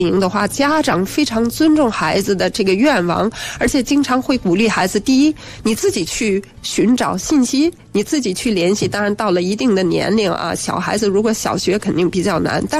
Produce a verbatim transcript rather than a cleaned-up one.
营的话，家长非常尊重孩子的这个愿望，而且经常会鼓励孩子：第一，你自己去寻找信息，你自己去联系。当然，到了一定的年龄啊，小孩子如果小学肯定比较难，但